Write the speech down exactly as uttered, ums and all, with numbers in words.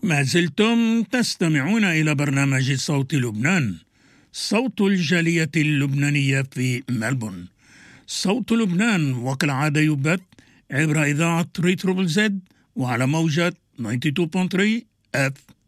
ما زلتم تستمعون إلى برنامج صوت لبنان، صوت الجالية اللبنانية في ملبورن. صوت لبنان وكالعادة يبث عبر إذاعة ريتروبل زد وعلى موجة تسعة وتسعين فاصلة ثلاثة اف